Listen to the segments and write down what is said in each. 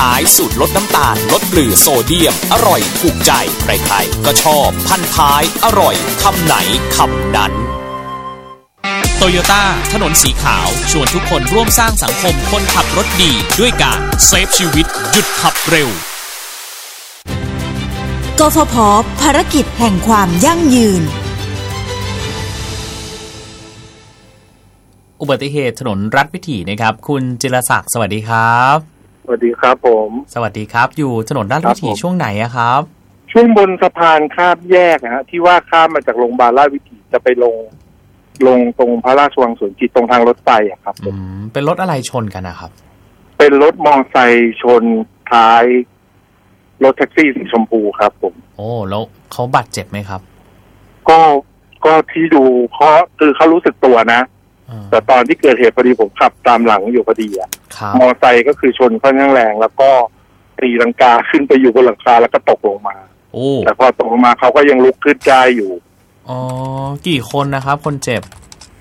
ท้ายสูตรลดน้ำตาลลดเกลือโซเดียมอร่อยถูกใจใครๆก็ชอบพันท้ายอร่อยคำไหนคำนั้นโตโยต้าถนนสีขาวชวนทุกคนร่วมสร้างสังคมคนขับรถดีด้วยการเซฟชีวิตหยุดขับเร็วกฟผ.ภารกิจแห่งความยั่งยืนอุบัติเหตุถนนรัฐวิถีนะครับคุณจิรศักดิ์สวัสดีครับสวัสดีครับผมสวัสดีครับอยู่ถนนรัฐวิถีช่วงไหนครับช่วงบนสะพานข้ามแยกนะฮะที่ว่าข้ามมาจากโรงพยาบาลราชวิถีจะไปลงตรงพระราชวังสวนจิตตรงทางรถไฟอะครับเป็นรถอะไรชนกันนะครับเป็นรถมอเตอร์ไซค์ชนท้ายรถแท็กซี่สีชมพูครับผมโอ้แล้วเขาบาดเจ็บไหมครับก็ที่ดูคือเขารู้สึกตัวนะแต่ตอนที่เกิดเหตุพอดีผมขับตามหลังอยู่พอดีอะมอเตอร์ไซค์ก็คือชนค่อนข้างแรงแล้วก็ตีลังกาขึ้นไปอยู่บนหลังคาแล้วก็ตกลงมาแต่พอตกลงมาเขาก็ยังลุกขึ้นได้อยู่อ๋อกี่คนนะครับคนเจ็บ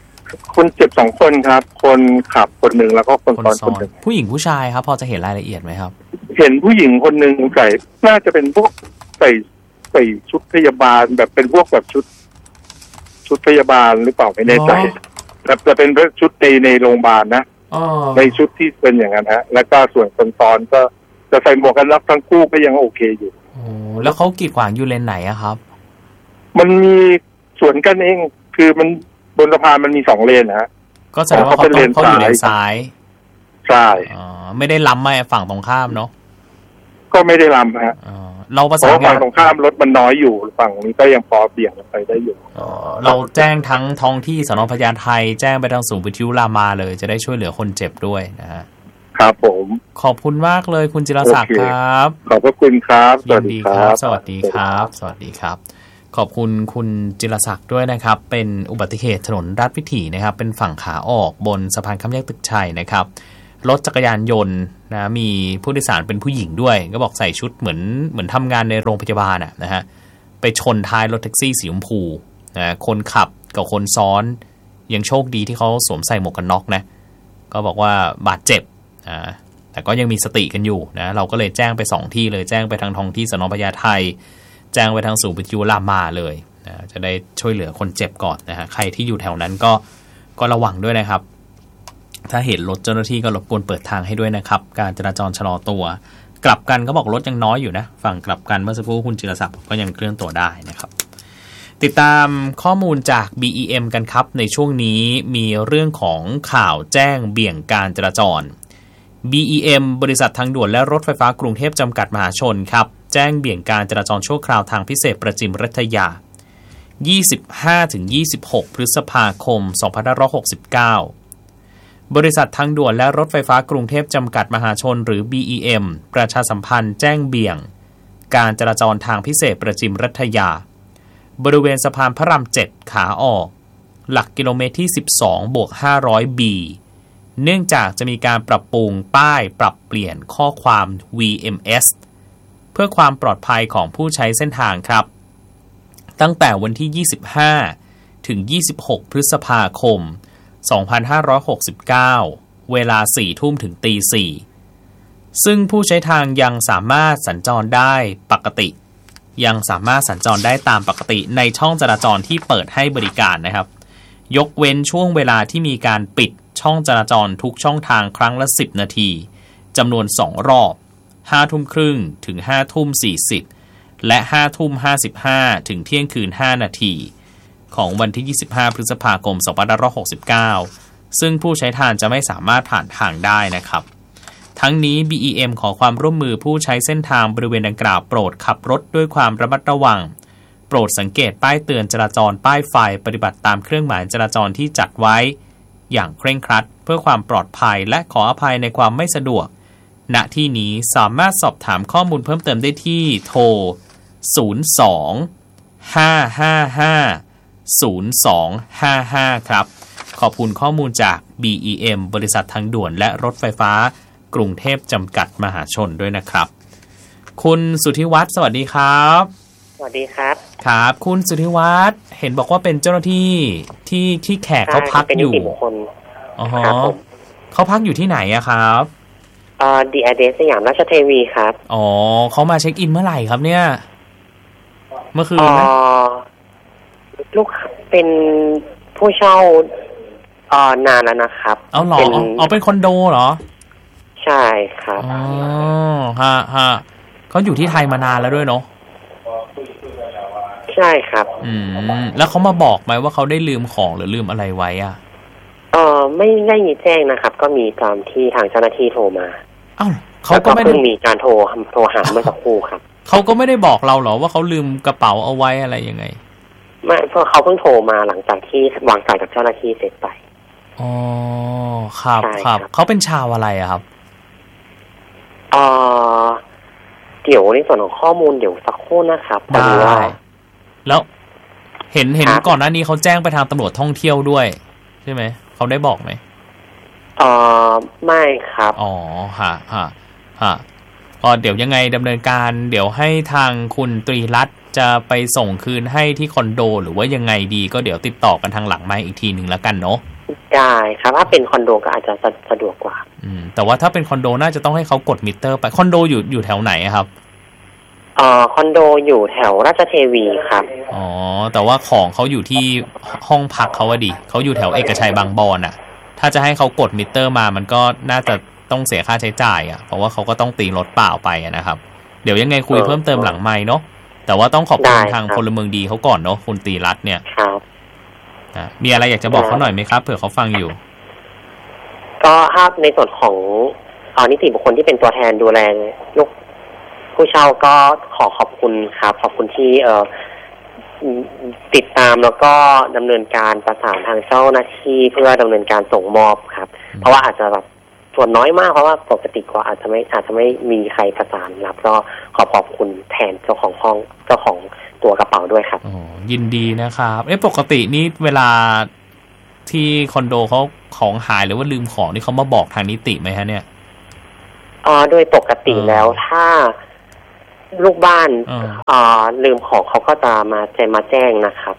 2 คนครับคนขับคนหนึ่งแล้วก็คนซ้อนคนหนึ่งผู้หญิงผู้ชายครับพอจะเห็นรายละเอียดไหมครับเห็นผู้หญิงคนหนึ่งน่าจะเป็นพวกใส่ชุดพยาบาลแบบเป็นพวกแบบชุดพยาบาลหรือเปล่าไม่แน่ใจแต่จะเป็นชุดในโรงพยาบาลนะในชุดที่เป็นอย่างนั้นฮะแล้วก็ส่วนคนซ้อนก็จะใส่หมวกกันน็อกทั้งคู่ก็ยังโอเคอยู่แล้วเขากีดขวางอยู่เลนไหนอะครับมันมีสวนกันเองคือมันบนสะพานมันมี2เลนนะฮะก็แสดงว่าเขาอยู่เลนซ้ายใช่ไม่ได้ล้ำมาฝั่งตรงข้ามเนาะก็ไม่ได้ล้ำฮะเราประสานฝั่งตรงข้ามรถมันน้อยอยู่ฝั่งนี้ก็ยังพอเบี่ยงไปได้อยู่เราแจ้งทั้งท้องที่สน.พญาไทแจ้งไปทางศูนย์วิทยุรามาเลยจะได้ช่วยเหลือคนเจ็บด้วยนะฮะครับผมขอบคุณมากเลยคุณจิรศักดิ์ครับขอบพระคุณครับสวัสดีครับสวัสดีครับสวัสดีครับขอบคุณคุณจิรศักดิ์ด้วยนะครับเป็นอุบัติเหตุถนนราชวิถีนะครับเป็นฝั่งขาออกบนสะพานข้ามแยกตึกชัยนะครับรถจักรยานยนต์นะมีผู้โดยสารเป็นผู้หญิงด้วยก็บอกใส่ชุดเหมือนทำงานในโรงพยาบาลนะฮะไปชนท้ายรถแท็กซี่สีชมพูนะคนขับกับคนซ้อนยังโชคดีที่เขาสวมใส่หมวกกันน็อกนะก็บอกว่าบาดเจ็บแต่ก็ยังมีสติกันอยู่นะเราก็เลยแจ้งไป2ที่เลยแจ้งไปทางท้องที่สน.พญาไทแจ้งไปทางศูนย์วิทยุรามาเลยนะจะได้ช่วยเหลือคนเจ็บก่อนนะฮะใครที่อยู่แถวนั้นก็ระวังด้วยนะครับถ้าเห็นรถเจ้าหน้าที่ก็รบกวนเปิดทางให้ด้วยนะครับการจราจรชะลอตัวกลับกันก็บอกรถยังน้อยอยู่นะฝั่งกลับกันเมื่อสักครู่คุณจิรศักดิ์ก็ยังเคลื่อนตัวได้นะครับติดตามข้อมูลจาก BEM กันครับในช่วงนี้มีเรื่องของข่าวแจ้งเบี่ยงการจราจร BEM บริษัททางด่วนและรถไฟฟ้ากรุงเทพจำกัดมหาชนครับแจ้งเบี่ยงการจราจรชั่วคราวทางพิเศษประจิมรัฐยา 25-26 พฤษภาคม 2569บริษัททางด่วนและรถไฟฟ้ากรุงเทพจำกัดมหาชนหรือ BEM ประชาสัมพันธ์แจ้งเบี่ยงการจราจรทางพิเศษประจิมรัฐยาบริเวณสะพานพระราม 7 ขาออกหลักกิโลเมตรที่ 12+500B เนื่องจากจะมีการปรับปรุงป้ายปรับเปลี่ยนข้อความ VMS เพื่อความปลอดภัยของผู้ใช้เส้นทางครับตั้งแต่วันที่ 25 ถึง 26 พฤษภาคม2569 เวลา 4 ทุ่มถึงตี 4ซึ่งผู้ใช้ทางยังสามารถสัญจรได้ปกติยังสามารถสัญจรได้ตามปกติในช่องจราจรที่เปิดให้บริการนะครับยกเว้นช่วงเวลาที่มีการปิดช่องจราจรทุกช่องทางครั้งละ10นาทีจำนวน2รอบ5 ทุ่มครึ่งถึง5 ทุ่ม 40และ5 ทุ่ม 55ถึงเที่ยงคืน5นาทีของวันที่25พฤษภาคม2569ซึ่งผู้ใช้ทางจะไม่สามารถผ่านทางได้นะครับทั้งนี้ BEM ขอความร่วมมือผู้ใช้เส้นทางบริเวณดังกล่าวโปรดขับรถด้วยความระมัดระวังโปรดสังเกตป้ายเตือนจราจรป้ายไฟปฏิบัติตามเครื่องหมายจราจรที่จัดไว้อย่างเคร่งครัดเพื่อความปลอดภัยและขออภัยในความไม่สะดวกณที่นี้สามารถสอบถามข้อมูลเพิ่มเติมได้ที่โทร02-555-0255ครับขอบคุณข้อมูลจาก BEM บริษัททางด่วนและรถไฟฟ้ากรุงเทพจำกัดมหาชนด้วยนะครับคุณสุทธิวัฒน์สวัสดีครับสวัสดีครับครับคุณสุทธิวัฒน์เห็นบอกว่าเป็นเจ้าหน้าที่ที่แขกเขาพักอยู่เป็นนิติบุคคลอ๋อเขาพักอยู่ที่ไหนอะครับ The Address สยามราชเทวีครับอ๋อเขามาเช็คอินเมื่อไหร่ครับเนี่ยเมื่อคืนนะลูกเป็นผู้เช่านานแล้วนะครับเอาหรอเป็นคอนโดเหรอใช่ครับอ๋อฮะเขาอยู่ที่ไทยมานานแล้วด้วยเนาะใช่ครับแล้วเขามาบอกไหมว่าเขาได้ลืมของหรือลืมอะไรไว้อ่ะไม่ได้มีแจ้งนะครับก็มีตามที่ทางเจ้าหน้าที่โทรมาอ้าวเขาก็ไม่ได้มีการโทรหาเมื่อสักครู่ครับเขาก็ไม่ได้บอกเราหรอว่าเขาลืมกระเป๋าเอาไว้อะไรยังไงไม่เพราะเขาเพิ่งโทรมาหลังจากที่วางสายกับเจ้าหน้าที่เสร็จไปอ๋อครับเขาเป็นชาวอะไรอะครับเดี๋ยวในส่วนของข้อมูลเดี๋ยวสักครู่นะครับได้แล้วเห็นก่อนหน้านี้เขาแจ้งไปทางตำรวจท่องเที่ยวด้วยใช่ไหมเขาได้บอกไหมไม่ครับอ๋อฮะก็เดี๋ยวยังไงดำเนินการเดี๋ยวให้ทางคุณตรีรัตน์จะไปส่งคืนให้ที่คอนโดหรือว่ายังไงดีก็เดี๋ยวติดต่อกันทางหลังไมค์อีกทีหนึ่งแล้วกันเนาะได้ครับถ้าเป็นคอนโดก็อาจจะสะดวกกว่าแต่ว่าถ้าเป็นคอนโดน่าจะต้องให้เขากดมิเตอร์ไปคอนโดอยู่แถวไหนครับคอนโดอยู่แถวราชเทวีครับอ๋อแต่ว่าของเขาอยู่ที่ห้องพักเขาดิเขาอยู่แถวเอกชัยบางบอนอ่ะถ้าจะให้เขากดมิเตอร์มามันก็น่าจะต้องเสียค่าใช้จ่ายอ่ะเพราะว่าเขาก็ต้องตีรถเปล่าไปนะครับเดี๋ยวยังไงคุยเพิ่มเติมหลังไมค์เนาะแต่ว่าต้องขอบคุณทางพลเมืองดีเขาก่อนเนาะคุณตรีรัตน์เนี่ยครับมีอะไรอยากจะบอกเขาหน่อยไหมครับเผื่อเขาฟังอยู่ก็ถ้าในส่วนของนิติบุคคลที่เป็นตัวแทนดูแลลูกผู้เช่าก็ขอบคุณครับขอบคุณที่ติดตามแล้วก็ดำเนินการประสานทางเจ้าหน้าที่เพื่อดำเนินการส่งมอบครับเพราะว่าอาจจะแบบส่วนน้อยมากเพราะว่าปกติก็อาจจะไม่มีใครประสานรับก็ขอบคุณแทนเจ้าของห้องเจ้าของตัวกระเป๋าด้วยครับยินดีนะครับปกตินี่เวลาที่คอนโดเขาของหายหรือว่าลืมของนี่เขามาบอกทางนิติไหมฮะเนี่ยโดยปกติแล้วถ้าลูกบ้านลืมของเขาก็จะมาแจ้งนะครับ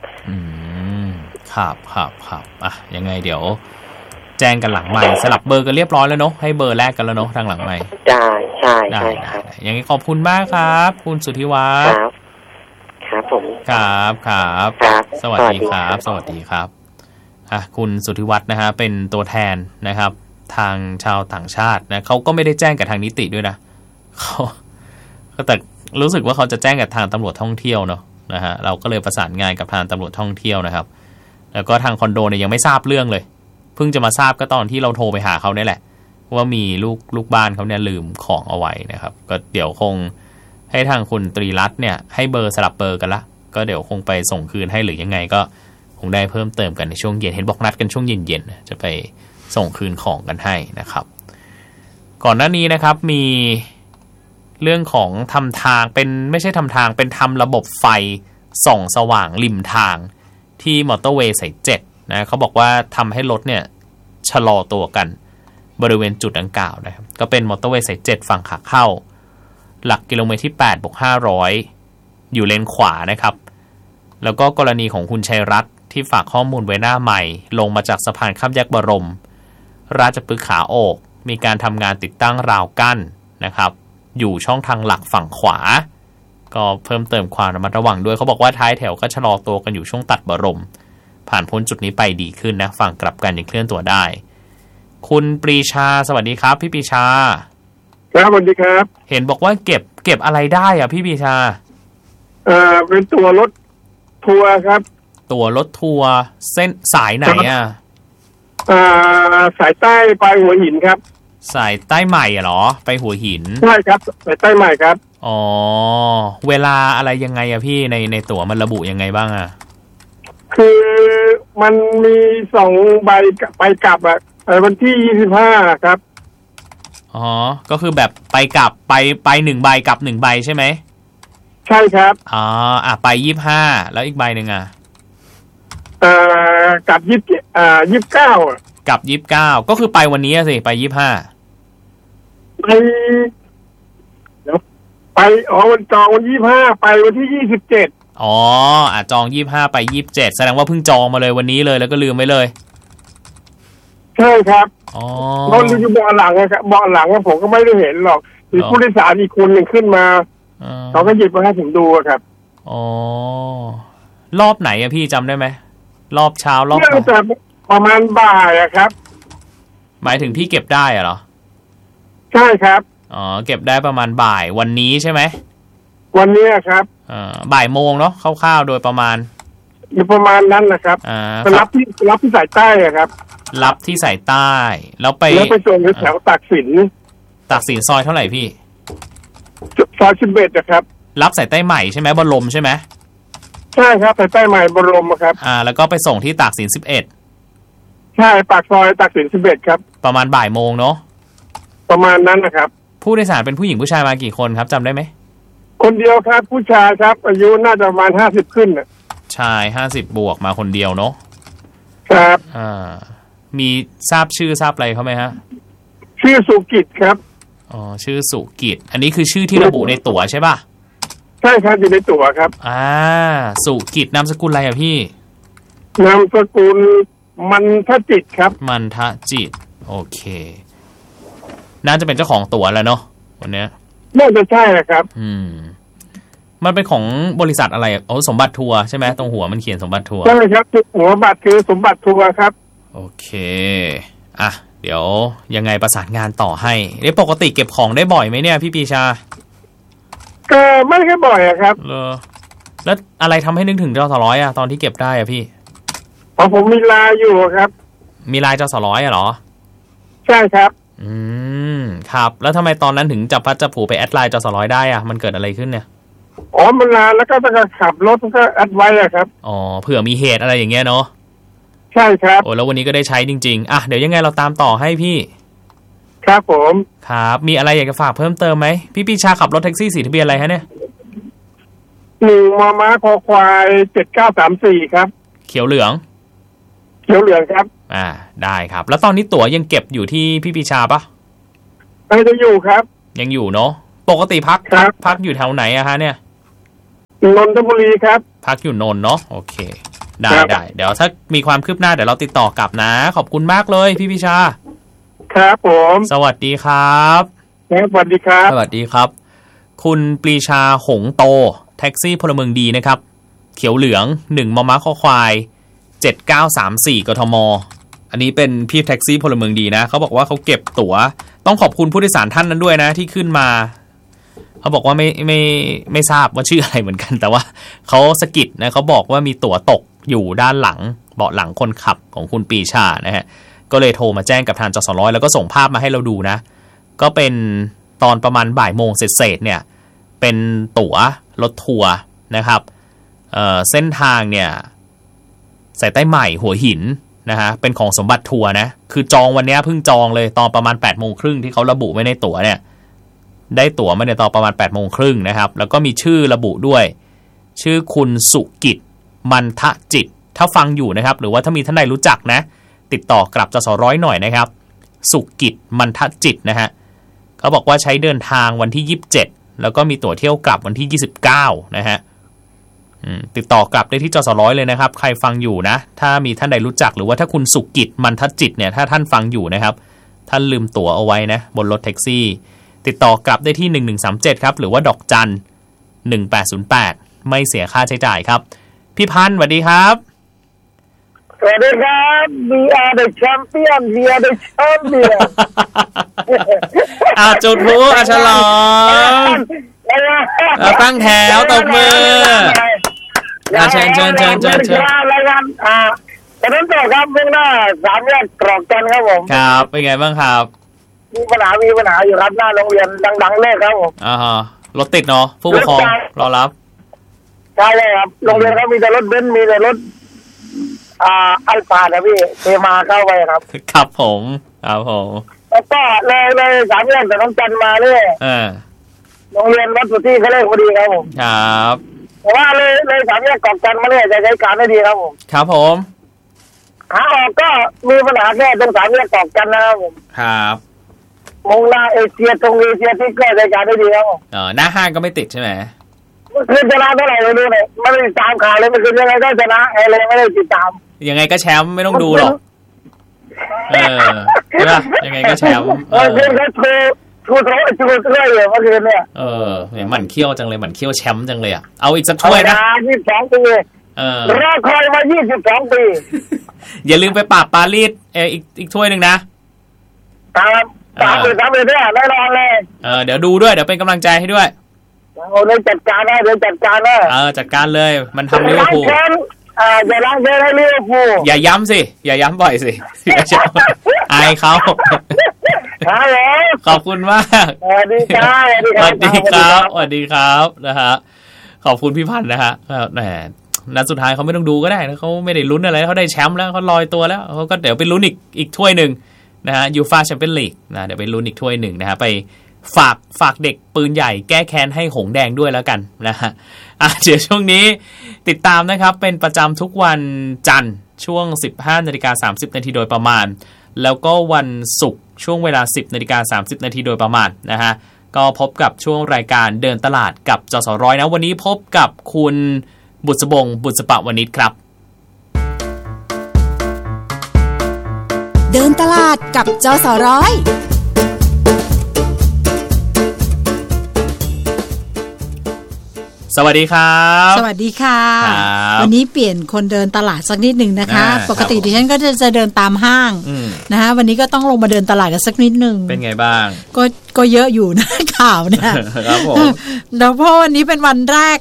ครับยังไงเดี๋ยวแจ้งกันหลังไมค์สลับเบอร์กันเรียบร้อยแล้วเนาะให้เบอร์แรกกันแล้วเนาะทางหลังไมค์ได้ใช่ครับยังไงขอบคุณมากครับคุณสุทธิวัฒน์ครับผมครับสวัสดีครับสวัสดีครับคุณสุทธิวัฒน์นะฮะเป็นตัวแทนนะครับทางชาวต่างชาตินะเขาก็ไม่ได้แจ้งกับทางนิติด้วยนะเขาแต่รู้สึกว่าเขาจะแจ้งกับทางตำรวจท่องเที่ยวเนาะนะฮะเราก็เลยประสานงานกับทางตำรวจท่องเที่ยวนะครับแล้วก็ทางคอนโดเนี่ยยังไม่ทราบเรื่องเลยเพิ่งจะมาทราบก็ตอนที่เราโทรไปหาเขาเนี่ยแหละว่ามีลูกบ้านเขาเนี่ยลืมของเอาไว้นะครับก็เดี๋ยวคงให้ทางคุณตรีรัตน์เนี่ยให้เบอร์สลับเบอร์กันละก็เดี๋ยวคงไปส่งคืนให้หรือยังไงก็คงได้เพิ่มเติมกันในช่วงเย็นเห็นบอกนัดกันช่วงเย็นๆจะไปส่งคืนของกันให้นะครับก่อนหน้านี้นะครับมีเรื่องของทำทางเป็นไม่ใช่ทำทางเป็นทำระบบไฟส่องสว่างริมทางที่มอเตอร์เวย์สาย7นะเขาบอกว่าทำให้รถเนี่ยชะลอตัวกันบริเวณจุดดังกล่าวนะครับก็เป็นมอเตอร์เวย์สาย7ฝั่งขาเข้าหลักกิโลเมตรที่ 8+500 อยู่เลนขวานะครับแล้วก็กรณีของคุณชัยรัตน์ที่ฝากข้อมูลไว้หน้าใหม่ลงมาจากสะพานข้ามแยกบรมราชพฤกษ์ขาออกมีการทำงานติดตั้งราวกั้นนะครับอยู่ช่องทางหลักฝั่งขวาก็เพิ่มเติมความระมัดระวังด้วยเขาบอกว่าท้ายแถวก็ชะลอตัวกันอยู่ช่วงตัดบรมผ่านพ้นจุดนี้ไปดีขึ้นนะฝั่งกลับกันยังเคลื่อนตัวได้คุณปรีชาสวัสดีครับพี่ปรีชาครับสวัสดีครับเห็นบอกว่าเก็บอะไรได้อ่ะพี่ปรีชาเป็นตัวรถทัวร์ครับตัวรถทัวร์เส้นสายไหนอ่ะสายใต้ไปหัวหินครับสายใต้ใหม่เหรอไปหัวหินใช่ครับสายใต้ใหม่ครับอ๋อเวลาอะไรยังไงอะพี่ในตั๋วมันระบุยังไงบ้างอะคือมันมี2 ใบไปกลับอะวันที่25ครับอ๋อก็คือแบบไปกลับไป1 ใบกลับ1 ใบใช่ไหมใช่ครับไป25แล้วอีกใบนึงอะกลับ29 กับ29ก็คือไปวันนี้สิไป25 ไปวันจองวัน25ไปวันที่27 จอง25ไป27แสดงว่าเพิ่งจองมาเลยวันนี้เลยแล้วก็ลืมไว้เลยใใช่ครับอ๋อรถอยู่เบาะหลังนะครับเบาะหลังผมก็ไม่ได้เห็นหรอกมีผู้โดยสารอีกคนหนึ่งขึ้นมาเขาก็หยิบมาให้ผมดูครับอ๋อรอบไหนอะพี่จำได้ไหมรอบเช้ารอบน่าจะประมาณบ่ายอะครับหมายถึงพี่เก็บได้เหรอใช่ครับอ๋อเก็บได้ประมาณบ่ายวันนี้ใช่ไหมวันนี้ครับบ่ายโมงเนาะคร่าวๆโดยประมาณนั้นนะครับไปรับที่สายใต้อะครับรับที่สายใต้แล้วไปส่งแถวตากสินซอยเท่าไหร่พี่ซอย11นะครับรับสายใต้ใหม่ใช่ไหมบรมใช่ไหมใช่ครับสายใต้ใหม่บรมครับแล้วก็ไปส่งที่ตากสิน11 ใช่ปากซอยตากสิน11ครับประมาณบ่ายโมงเนาะประมาณนั้นนะครับผู้โดยสารเป็นผู้หญิงผู้ชายมากี่คนครับจำได้ไหมคนเดียวครับผู้ชายครับอายุน่าจะประมาณ50ขึ้นน่ะชาย50บวกมาคนเดียวเนาะครับมีทราบชื่อทราบอะไรเขาไหมฮะชื่อสุกิจครับอ๋อชื่อสุกิจอันนี้คือชื่อที่ระบุในตั๋วใช่ป่ะใช่ครับอยู่ในตั๋วครับสุกิจนามสกุลอะไรอะพี่นามสกุลมันทจิตครับมันทจิตโอเคน่าจะเป็นเจ้าของตั๋วแล้วเนาะวันนี้น่าจะใช่ครับมันเป็นของบริษัทอะไรสมบัติทัวร์ใช่ไหมตรงหัวมันเขียนสมบัติทัวร์ใช่ครับหัวบัตรคือสมบัติทัวร์ครับโอเคเดี๋ยวยังไงประสานงานต่อให้ปกติเก็บของได้บ่อยไหมเนี่ยพี่ปีชาก็ไม่ค่อยบ่อยครับแล้วอะไรทำให้นึกถึงจสร้อยตอนที่เก็บได้พี่ผมมีไลน์อยู่ครับมีไลน์จสร้อยเหรอใช่ครับครับแล้วทำไมตอนนั้นถึงจับพัดจับผูไปแอดไลน์จสร้อยได้มันเกิดอะไรขึ้นเนี่ยมันนานแล้วก็ต้องขับรถก็แอดไว้ครับเผื่อมีเหตุอะไรอย่างเงี้ยเนาะใช่ครับแล้ววันนี้ก็ได้ใช้จริงๆเดี๋ยวยังไงเราตามต่อให้พี่ครับผมครับมีอะไรอยากจะฝากเพิ่มเติมไหมพี่ปีชาขับรถแท็กซี่สีทะเบียนอะไรฮะเนี่ย 1 มม.ค.ควาย 7934ครับเขียวเหลืองครับได้ครับแล้วตอนนี้ตั๋วยังเก็บอยู่ที่พี่ปีชาปะไม่ได้อยู่ครับยังอยู่เนาะปกติพักอยู่แถวไหนฮะเนี่ยนนทบุรีครับพักอยู่นนท์เนาะโอเคได้เดี๋ยวถ้ามีความคืบหน้าเดี๋ยวเราติดต่อกลับนะขอบคุณมากเลยพี่ปีชาครับผมสวัสดีครับสวัสดีครับสวัสดีครับคุณปรีชาหงโตแท็กซี่พลเมืองดีนะครับเขียวเหลือง1 มม.ค.ควาย7934กทมอันนี้เป็นพี่แท็กซี่พลเมืองดีนะเขาบอกว่าเขาเก็บตั๋วต้องขอบคุณผู้โดยสารท่านนั้นด้วยนะที่ขึ้นมาเขาบอกว่าไม่ทราบว่าชื่ออะไรเหมือนกันแต่ว่าเขาสะกิดนะเขาบอกว่ามีตั๋วตกอยู่ด้านหลังเบาะหลังคนขับของคุณปรีชานะฮะก็เลยโทรมาแจ้งกับทางจสร้อยแล้วก็ส่งภาพมาให้เราดูนะก็เป็นตอนประมาณบ่ายโมงเศษเนี่ยเป็นตั๋วรถทัวร์นะครับเส้นทางเนี่ยสายใต้ใหม่หัวหินนะฮะเป็นของสมบัติทัวร์นะคือจองวันนี้เพิ่งจองเลยตอนประมาณ 8:30 นที่เขาระบุไว้ในตั๋วเนี่ยได้ตั๋วมาในตอนประมาณ 8:30 นนะครับแล้วก็มีชื่อระบุด้วยชื่อคุณสุกิจมันทจิตถ้าฟังอยู่นะครับหรือว่าถ้ามีท่านใดรู้จักนะติดต่อกลับจสร้อยหน่อยนะครับสุกิจมันทจิตนะฮะเขาบอกว่าใช้เดินทางวันที่27แล้วก็มีตั๋วเที่ยวกลับวันที่29นะฮะติดต่อกลับได้ที่จสร้อยเลยนะครับใครฟังอยู่นะถ้ามีท่านใดรู้จักหรือว่าถ้าคุณสุกิจมันทจิตเนี่ยถ้าท่านฟังอยู่นะครับท่านลืมตั๋วเอาไว้นะบนรถแท็กซี่ติดต่อกลับได้ที่1137ครับหรือว่าดอกจัน1808ไม่เสียค่าใช้จ่ายครับพี่พันธ์สวัสดีครับสวัสดีครับ We are the champion We are the champion จุดพลุฉลองตั้งแถวตบมือเชิญรายงานตอนนั้นต่อครับเมื่อหน้า3 แยกตรอกจันครับผมครับเป็นไงบ้างครับมีปัญหาอยู่ครับหน้าโรงเรียนดังๆเลยครับผมรถติดเนาะผู้ปกครองรอรับใช่เลยครับโรงเรียนเขามีแต่รถเบนซ์มีแต่รถอัลฟานะพี่เทมาเข้าไปครับครับผมแล้วก็เลย3 แยกแต่ต้องจันมาเลยโรงเรียนวัดสุทธิเขาเลยพอดีครับผมครับแต่ว่าเลย3 แยกกอกจันมาเลยจะใช้การได้ดีครับผมครับผมขาออกก็มีปัญหาแค่ตรง3 แยกกอกจันนะครับผมครับมงลาเอเชียตรงเอเชียที่ก็ใช้การได้ดีครับหน้าห้างก็ไม่ติดใช่ไหมคือชนะเท่าไหร่เลยดูหน่อยไม่ได้ติดตามข่าวเลยมันคือยังไงก็ชนะอะไรไม่ได้ติดตามยังไงก็แชมป์ไม่ต้องดูหรอกใช่ป่ะยังไงก็แชมป์คืนเขาชูถ้วยเลยเมื่อคืนเนี่ยเนี่ยหมั่นเขี้ยวจังเลยหมั่นเขี้ยวแชมป์จังเลยอ่ะเอาอีกสักถ้วยนะ 22 ปีรอคอยมา22 ปีอย่าลืมไปปราบปารีสอีกถ้วยนึงนะตามเลยเนี่ยแน่นอนเลยเดี๋ยวดูด้วยเดี๋ยวเป็นกำลังใจให้ด้วยเดี๋ยวจัดการนะจัดการเลยมันทำลิเวอร์พูลอย่าล้างแค้นให้ลิเวอร์พูลอย่าย้ำสิอย่าย้ำบ่อยสิอายเขาขอบคุณมากสวัสดีครับสวัสดีครับนะฮะขอบคุณพี่พันธ์นะฮะแหมนัดสุดท้ายเขาไม่ต้องดูก็ได้นะเขาไม่ได้ลุ้นอะไรเขาได้แชมป์แล้วเขาลอยตัวแล้วเขาก็เดี๋ยวไปลุ้นอีกถ้วยนึงนะฮะยูฟ่าแชมเปี้ยนลีกนะเดี๋ยวไปลุ้นอีกถ้วยนึงนะฮะไปฝากเด็กปืนใหญ่แก้แค้นให้หงแดงด้วยแล้วกันนะฮะเดี๋ยวช่วงนี้ติดตามนะครับเป็นประจำทุกวันจันทร์ช่วง 15:30 นาทีโดยประมาณแล้วก็วันศุกร์ช่วงเวลา 10:30 นาทีโดยประมาณนะฮะก็พบกับช่วงรายการเดินตลาดกับจสร้อยนะวันนี้พบกับคุณบุษบงบุษปะวณิชครับเดินตลาดกับจสร้อยสวัสดีครับสวัสดีค่ะวันนี้เปลี่ยนคนเดินตลาดสักนิดหนึ่งนะคะปกติดิฉันก็จะเดินตามห้างนะคะวันนี้ก็ต้องลงมาเดินตลาดกันสักนิดหนึ่งเป็นไงบ้างก็เยอะอยู่นะข่าวเนี่ยครับผมแล้วเพราะวันนี้เป็นวันแรก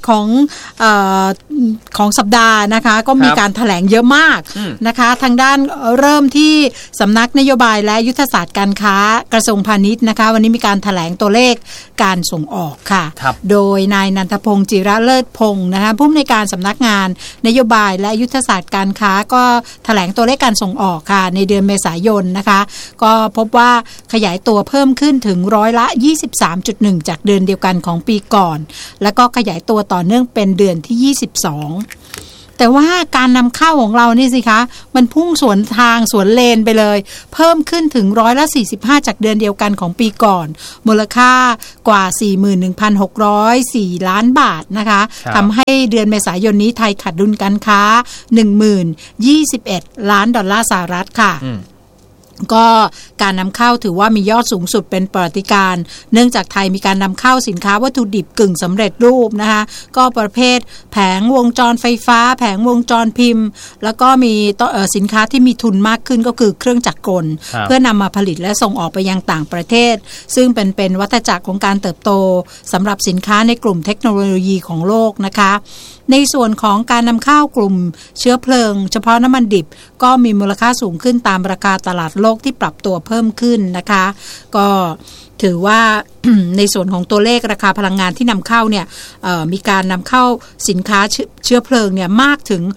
ของสัปดาห์นะคะก็มีการแถลงเยอะมากนะคะทางด้านเริ่มที่สำนักนโยบายและยุทธศาสตร์การค้ากระทรวงพาณิชย์นะคะวันนี้มีการแถลงตัวเลขการส่งออกค่ะโดยนายนันทพงศ์จิระเลิศพงศ์นะคะผู้อำนวยการสำนักงานนโยบายและยุทธศาสตร์การค้าก็แถลงตัวเลขการส่งออกค่ะในเดือนเมษายนนะคะก็พบว่าขยายตัวเพิ่มขึ้นถึง23.1% จากเดือนเดียวกันของปีก่อนแล้วก็ขยายตัวต่อเนื่องเป็นเดือนที่22แต่ว่าการนำเข้าของเรานี่สิคะมันพุ่งสวนทางสวนเลนไปเลยเพิ่มขึ้นถึง45%จากเดือนเดียวกันของปีก่อนมูลค่ากว่า 41,604 ล้านบาทนะคะทำให้เดือนเมษายนนี้ไทยขาดดุลการค้า 10,021 ล้านดอลลาร์สหรัฐค่ะก็การนำเข้าถือว่ามียอดสูงสุดเป็นประวัติการณ์เนื่องจากไทยมีการนำเข้าสินค้าวัตถุดิบกึ่งสำเร็จรูปนะคะก็ประเภทแผงวงจรไฟฟ้าแผงวงจรพิมพ์แล้วก็มีสินค้าที่มีทุนมากขึ้นก็คือเครื่องจักรกลเพื่อนำมาผลิตและส่งออกไปยังต่างประเทศซึ่งเป็นวัฏจักรของการเติบโตสำหรับสินค้าในกลุ่มเทคโนโลยีของโลกนะคะในส่วนของการนำเข้ากลุ่มเชื้อเพลิงเฉพาะน้ำมันดิบก็มีมูลค่าสูงขึ้นตามราคาตลาดโลกที่ปรับตัวเพิ่มขึ้นนะคะก็ถือว่า ในส่วนของตัวเลขราคาพลังงานที่นำเข้าเนี่ยมีการนำเข้าสินค้าเชื้อเพลิงเนี่ยมากถึง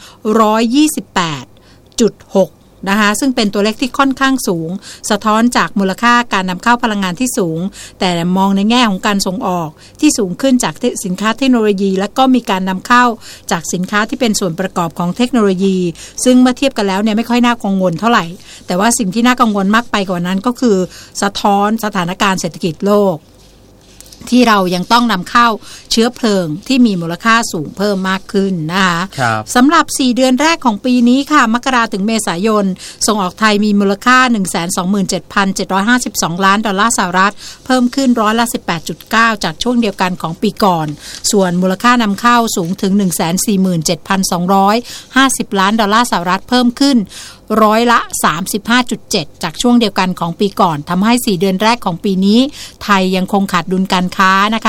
128.6นะคะซึ่งเป็นตัวเลขที่ค่อนข้างสูงสะท้อนจากมูลค่าการนำเข้าพลังงานที่สูงแต่มองในแง่ของการส่งออกที่สูงขึ้นจากสินค้าเทคโนโลยีและก็มีการนำเข้าจากสินค้าที่เป็นส่วนประกอบของเทคโนโลยีซึ่งเมื่อเทียบกันแล้วเนี่ยไม่ค่อยน่ากังวลเท่าไหร่แต่ว่าสิ่งที่น่ากังวลมากไปกว่านั้นก็คือสะท้อนสถานการณ์เศรษฐกิจโลกที่เรายังต้องนำเข้าเชื้อเพลิงที่มีมูลค่าสูงเพิ่มมากขึ้นนะคะสำหรับ4เดือนแรกของปีนี้ค่ะมกราคมถึงเมษายนส่งออกไทยมีมูลค่า 127,752 ล้านดอลลาร์สหรัฐเพิ่มขึ้น18.9% จากช่วงเดียวกันของปีก่อนส่วนมูลค่านำเข้าสูงถึง 147,250 ล้านดอลลาร์สหรัฐเพิ่มขึ้น35.7% จากช่วงเดียวกันของปีก่อนทำให้4เดือนแรกของปีนี้ไทยยังคงขาดดุลการค้านะคะ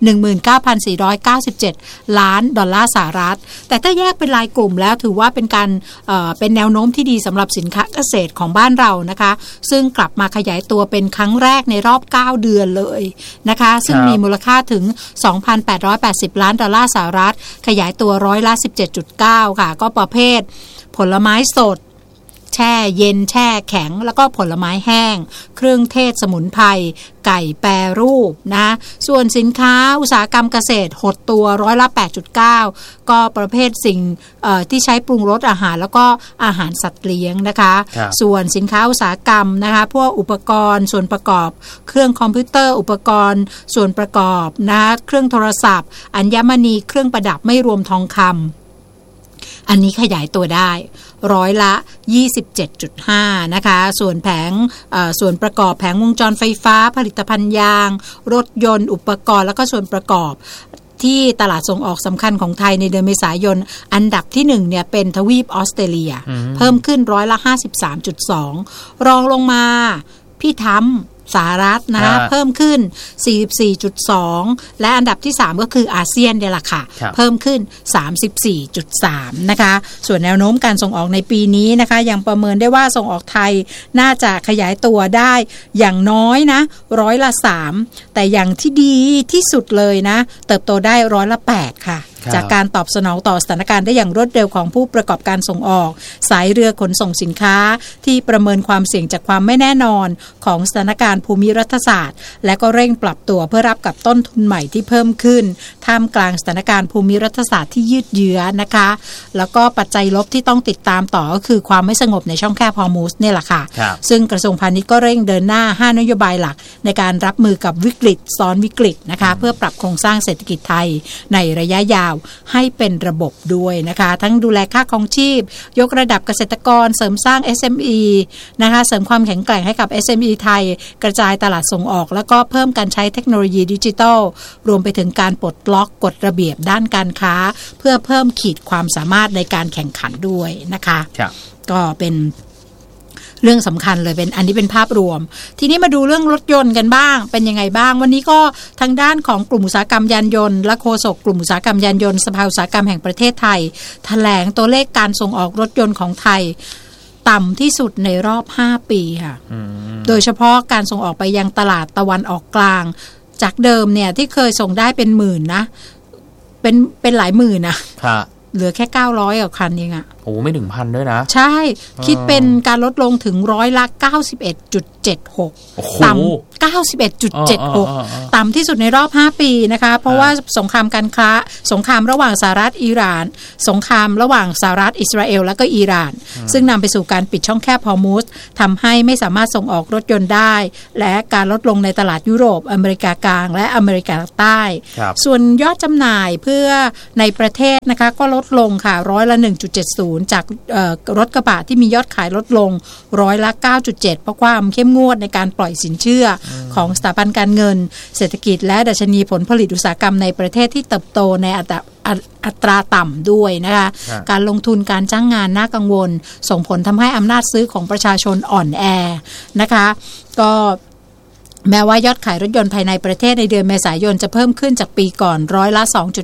19,497 ล้านดอลลาร์สหรัฐแต่ถ้าแยกเป็นรายกลุ่มแล้วถือว่าเป็นการเป็นแนวโน้มที่ดีสำหรับสินค้าเกษตรของบ้านเรานะคะซึ่งกลับมาขยายตัวเป็นครั้งแรกในรอบ9เดือนเลยนะคะซึ่งมีมูลค่าถึง 2,880 ล้านดอลลาร์สหรัฐขยายตัว17.9% ค่ะก็ประเภทผลไม้สดแช่เย็นแช่แข็งแล้วก็ผลไม้แห้งเครื่องเทศสมุนไพรไก่แปรรูปนะส่วนสินค้าอุตสาหกรรมเกษตรหดตัว8.9% ก็ประเภทสิ่งที่ใช้ปรุงรสอาหารแล้วก็อาหารสัตว์เลี้ยงนะคะส่วนสินค้าอุตสาหกรรมนะคะพวกอุปกรณ์ส่วนประกอบเครื่องคอมพิวเตอร์อุปกรณ์ส่วนประกอบนะเครื่องโทรศัพท์อัญมณีเครื่องประดับไม่รวมทองคำอันนี้ขยายตัวได้ร้อยละ 27.5 นะคะส่วนประกอบแผงวงจรไฟฟ้าผลิตภัณฑ์ยางรถยนต์อุปกรณ์แล้วก็ส่วนประกอบที่ตลาดส่งออกสำคัญของไทยในเดือนเมษายนอันดับที่1เนี่ยเป็นทวีปออสเตรเลียเพิ่มขึ้นร้อยละ 53.2 รองลงมาพี่ทำสหรัฐนะเพิ่มขึ้น 44.2 และอันดับที่3ก็คืออาเซียนเนี่ยแหละค่ะเพิ่มขึ้น 34.3 นะคะส่วนแนวโน้มการส่งออกในปีนี้นะคะยังประเมินได้ว่าส่งออกไทยน่าจะขยายตัวได้อย่างน้อยนะร้อยละ3แต่อย่างที่ดีที่สุดเลยนะเติบโตได้ร้อยละ8ค่ะจากการตอบสนองต่อสถานการณ์ได้อย่างรวดเร็วของผู้ประกอบการส่งออกสายเรือขนส่งสินค้าที่ประเมินความเสี่ยงจากความไม่แน่นอนของสถานการณ์ภูมิรัฐศาสตร์และก็เร่งปรับตัวเพื่อรับกับต้นทุนใหม่ที่เพิ่มขึ้นท่ามกลางสถานการณ์ภูมิรัฐศาสตร์ที่ยืดเยื้อนะคะแล้วก็ปัจจัยลบที่ต้องติดตามต่อก็คือความไม่สงบในช่องแคบฮอร์มุสเนี่ยแหละค่ะซึ่งกระทรวงพาณิชย์ก็เร่งเดินหน้า5นโยบายหลักในการรับมือกับวิกฤตซ้อนวิกฤตนะคะเพื่อปรับโครงสร้างเศรษฐกิจไทยในระยะยาวให้เป็นระบบด้วยนะคะทั้งดูแลค่าครองชีพยกระดับเกษตรกรเสริมสร้าง SME นะคะเสริมความแข็งแกร่งให้กับ SME ไทยกระจายตลาดส่งออกแล้วก็เพิ่มการใช้เทคโนโลยีดิจิทัลรวมไปถึงการปลดล็อกกฎระเบียบด้านการค้าเพื่อเพิ่มขีดความสามารถในการแข่งขันด้วยนะคะก็เป็นเรื่องสำคัญเลยอันนี้เป็นภาพรวมทีนี้มาดูเรื่องรถยนต์กันบ้างเป็นยังไงบ้างวันนี้ก็ทางด้านของกลุ่มอุตสาหกรรมยานยนต์และโฆษกกลุ่มอุตสาหกรรมยานยนต์สภาอุตสาหกรรมแห่งประเทศไทยแถลงตัวเลขการส่งออกรถยนต์ของไทยต่ำที่สุดในรอบ5ปีค่ะโดยเฉพาะการส่งออกไปยังตลาดตะวันออกกลางจากเดิมเนี่ยที่เคยส่งได้เป็นหมื่นนะเป็นหลายหมื่นนะเหลือแค่900กว่าคันเองอะโอ้ไม่ถึงพันด้วยนะใช่คิดเป็นการลดลงถึงร้อยละ 91.76 ต่ำ 91.76 ต่ำที่สุดในรอบ5ปีนะคะเพราะว่าสงครามการค้าสงครามระหว่างสหรัฐอิหร่านสงครามระหว่างสหรัฐอิสราเอลและก็อิหร่านซึ่งนำไปสู่การปิดช่องแคบฮอร์มุสทำให้ไม่สามารถส่งออกรถยนต์ได้และการลดลงในตลาดยุโรปอเมริกากลางและอเมริกาใต้ส่วนยอดจำหน่ายเพื่อในประเทศนะคะก็ลดลงค่ะร้อยละ 1.70 จากรถกระบะที่มียอดขายลดลงร้อยละ 9.7 เพราะความเข้มงวดในการปล่อยสินเชื่อของสถาบันการเงินเศรษฐกิจและดัชนีผลผลิตอุตสาหกรรมในประเทศที่เติบโตในอัตราต่ำด้วยนะคะการลงทุนการจ้างงานน่ากังวลส่งผลทำให้อำนาจซื้อของประชาชนอ่อนแอนะคะก็แม้ว่ายอดขายรถยนต์ภายในประเทศในเดือนเมษายนจะเพิ่มขึ้นจากปีก่อนร้อยละ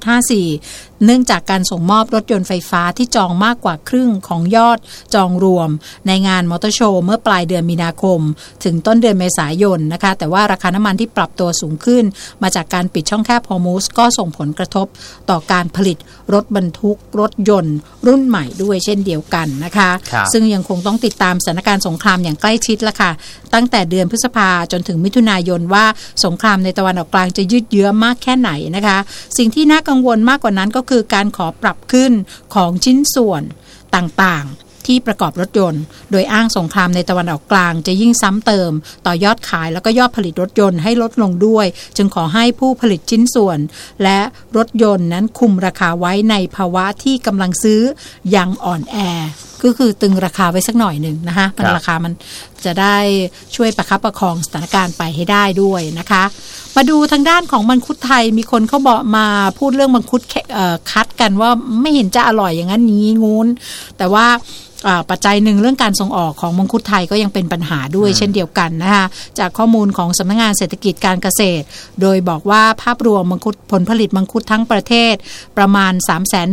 2.54 เนื่องจากการส่งมอบรถยนต์ไฟฟ้าที่จองมากกว่าครึ่งของยอดจองรวมในงานมอเตอร์โชว์เมื่อปลายเดือนมีนาคมถึงต้นเดือนเมษายนนะคะแต่ว่าราคาน้ำมันที่ปรับตัวสูงขึ้นมาจากการปิดช่องแคบฮอร์มุสก็ส่งผลกระทบต่อการผลิตรถบรรทุกรถยนต์รุ่นใหม่ด้วยเช่นเดียวกันนะคะซึ่งยังคงต้องติดตามสถานการณ์สงครามอย่างใกล้ชิดละค่ะตั้งแต่เดือนพฤษภาจนถึงมิถุนายนว่าสงครามในตะวันออกกลางจะยืดเยื้อมากแค่ไหนนะคะสิ่งที่น่ากังวลมากกว่านั้นก็คือการขอปรับขึ้นของชิ้นส่วนต่างๆที่ประกอบรถยนต์โดยอ้างสงครามในตะวันออกกลางจะยิ่งซ้ำเติมต่อยอดขายแล้วก็ยอดผลิตรถยนต์ให้ลดลงด้วยจึงขอให้ผู้ผลิตชิ้นส่วนและรถยนต์นั้นคุมราคาไว้ในภาวะที่กำลังซื้อยังอ่อนแอก็คือตึงราคาไว้สักหน่อยหนึ่งนะคะราคามันจะได้ช่วยประคับประคองสถานการณ์ไปให้ได้ด้วยนะคะมาดูทางด้านของมังคุดไทยมีคนเขาบอกมาพูดเรื่องมังคุดคัดกันว่าไม่เห็นจะอร่อยอย่างนั้นนี้งูนแต่ว่าปัจจัยหนึ่งเรื่องการส่งออกของมังคุดไทยก็ยังเป็นปัญหาด้วยเช่นเดียวกันนะคะจากข้อมูลของสำนักงานเศรษฐกิจการเกษตรโดยบอกว่าภาพรวมมังคุดผลผลิตมังคุดทั้งประเทศประมาณ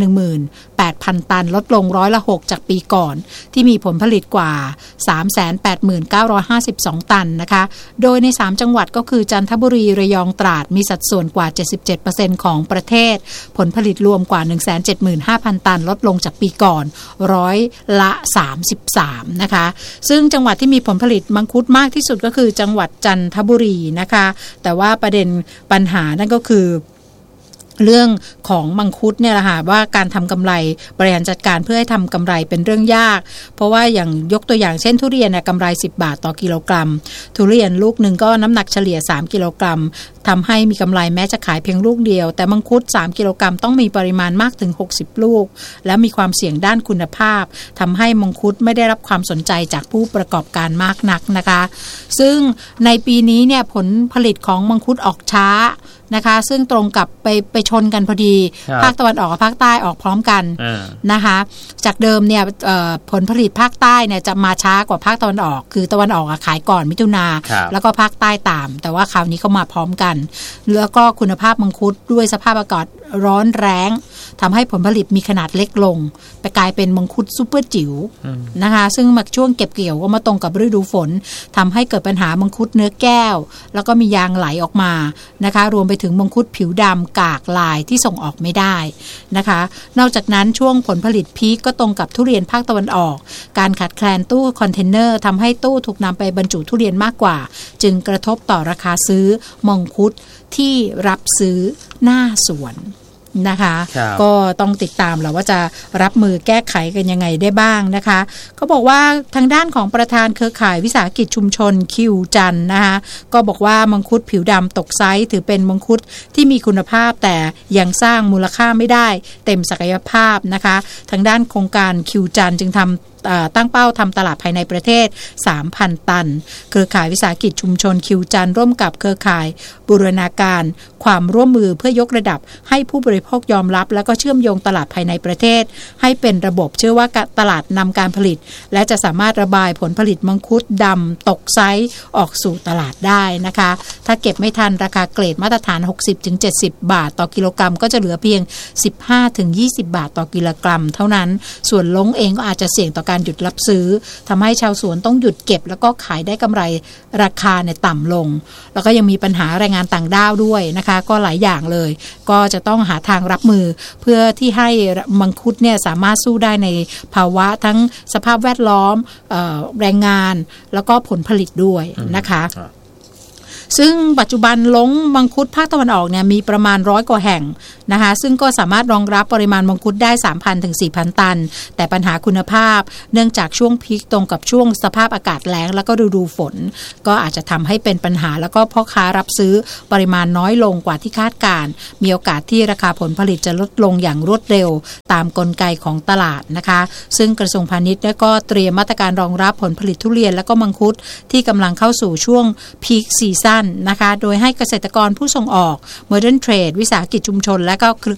318,000 ตันลดลงร้อยละ 6 จากปีก่อนที่มีผลผลิตกว่า 389,52 ตันนะคะโดยใน3จังหวัดก็คือจันทบุรีระยองตราดมีสัดส่วนกว่า 77% ของประเทศผลผลิตรวมกว่า 175,000 ตันลดลงจากปีก่อนร้อยละ33นะคะซึ่งจังหวัดที่มีผลผลิตมังคุดมากที่สุดก็คือจังหวัดจันทบุรีนะคะแต่ว่าประเด็นปัญหานั่นก็คือเรื่องของมังคุดเนี่ยแหละค่ะว่าการทำกำไรบริหารจัดการเพื่อให้ทำกำไรเป็นเรื่องยากเพราะว่าอย่างยกตัวอย่างเช่นทุเรียนเนี่ยกำไร10 บาทต่อกิโลกรัมทุเรียนลูกหนึ่งก็น้ำหนักเฉลี่ย3 กิโลกรัมทำให้มีกำไรแม้จะขายเพียงลูกเดียวแต่มังคุด3 กิโลกรัมต้องมีปริมาณมากถึง60 ลูกและมีความเสี่ยงด้านคุณภาพทำให้มังคุดไม่ได้รับความสนใจจากผู้ประกอบการมากนักนะคะซึ่งในปีนี้เนี่ยผลผลิตของมังคุดออกช้านะคะซึ่งตรงกับไปชนกันพอดีภาคตะวันออกกับภาคใต้ออกพร้อมกันนะคะจากเดิมเนี่ยผลผลิตภาคใต้เนี่ยจะมาช้ากว่าภาคตะวันออกคือตะวันออกขายก่อนมิถุนาแล้วก็ภาคใต้ตามแต่ว่าคราวนี้เขามาพร้อมกันแล้วก็คุณภาพมังคุดด้วยสภาพอากาศร้อนแรงทำให้ผลผลิตมีขนาดเล็กลงไปกลายเป็นมังคุดซุปเปอร์จิ๋วนะคะซึ่งมาช่วงเก็บเกี่ยวก็มาตรงกับฤดูฝนทำให้เกิดปัญหามังคุดเนื้อแก้วแล้วก็มียางไหลออกมานะคะรวมไปถึงมังคุดผิวดำกากลายที่ส่งออกไม่ได้นะคะนอกจากนั้นช่วงผลผลิตพีคก็ตรงกับทุเรียนภาคตะวันออกการขาดแคลนตู้คอนเทนเนอร์ทำให้ตู้ถูกนำไปบรรจุทุเรียนมากกว่าจึงกระทบต่อราคาซื้อมังคุดที่รับซื้อหน้าสวนนะคะก็ต้องติดตามแหละว่าจะรับมือแก้ไขกันยังไงได้บ้างนะคะเขาบอกว่าทางด้านของประธานเครือข่ายวิสาหกิจชุมชนคิวจันนะคะก็บอกว่ามังคุดผิวดำตกไซส์ถือเป็นมังคุดที่มีคุณภาพแต่ยังสร้างมูลค่าไม่ได้เต็มศักยภาพนะคะทางด้านโครงการคิวจันจึงตั้งเป้าทำตลาดภายในประเทศ 3,000 ตันเครือข่ายวิสาหกิจชุมชนคิวจันร่วมกับเครือข่ายบูรณาการความร่วมมือเพื่อยกระดับให้ผู้บริโภคยอมรับและก็เชื่อมโยงตลาดภายในประเทศให้เป็นระบบเชื่อว่าตลาดนำการผลิตและจะสามารถระบายผลผลิตมังคุดดำตกไซส์ออกสู่ตลาดได้นะคะถ้าเก็บไม่ทันราคาเกรดมาตรฐาน 60-70 บาทต่อกิโลกรัมก็จะเหลือเพียง 15-20 บาทต่อกิโลกรัมเท่านั้นส่วนลงเองก็อาจจะเสี่ยงต่อการหยุดรับซื้อทำให้ชาวสวนต้องหยุดเก็บแล้วก็ขายได้กำไรราคาเนี่ยต่ำลงแล้วก็ยังมีปัญหาแรงงานต่างด้าวด้วยนะคะก็หลายอย่างเลยก็จะต้องหาทางรับมือเพื่อที่ให้มังคุดเนี่ยสามารถสู้ได้ในภาวะทั้งสภาพแวดล้อมแรงงานแล้วก็ผลผลิตด้วยนะคะซึ่งปัจจุบันลงมังคุดภาคตะวันออกเนี่ยมีประมาณ100 กว่าแห่งนะคะซึ่งก็สามารถรองรับปริมาณมังคุดได้ 3,000 ถึง 4,000 ตันแต่ปัญหาคุณภาพเนื่องจากช่วงพีคตรงกับช่วงสภาพอากาศแล้งแล้วก็ฤดูฝนก็อาจจะทำให้เป็นปัญหาแล้วก็พ่อค้ารับซื้อปริมาณน้อยลงกว่าที่คาดการณ์มีโอกาสที่ราคาผลผลิตจะลดลงอย่างรวดเร็วตามกลไกของตลาดนะคะซึ่งกระทรวงพาณิชย์ก็เตรียมมาตรการรองรับผลผลิตทุเรียนและก็มังคุดที่กำลังเข้าสู่ช่วงพีคซีซั่นนะคะโดยให้เกษตรกรผู้ส่งออก Modern Trade วิสาหกิจชุมชนและก็